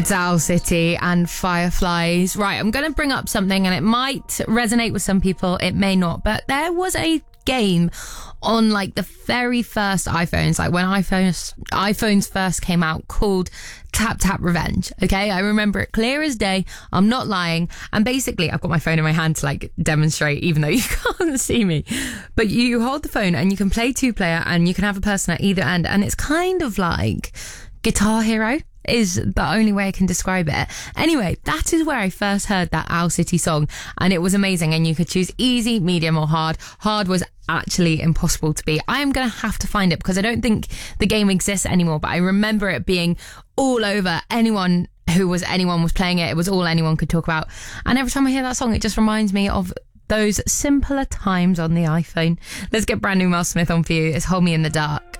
It's Owl City and Fireflies. Right, I'm going to bring up something and it might resonate with some people, it may not, but there was a game on like the very first iPhones, like when iPhones first came out, called Tap Tap Revenge. Okay, I remember it clear as day. I'm not lying. And basically, I've got my phone in my hand to like demonstrate, even though you can't see me. But you hold the phone and you can play 2-player and you can have a person at either end. And it's kind of like Guitar Hero is the only way I can describe it. Anyway, that is where I first heard that Owl City song, and it was amazing. And you could choose easy, medium or hard. Hard was actually impossible to beat. I am going to have to find it because I don't think the game exists anymore, but I remember it being all over. Anyone was playing it. It was all anyone could talk about. And every time I hear that song, it just reminds me of those simpler times on the iPhone. Let's get brand new Mel Smith on for you. It's Hold Me in the Dark.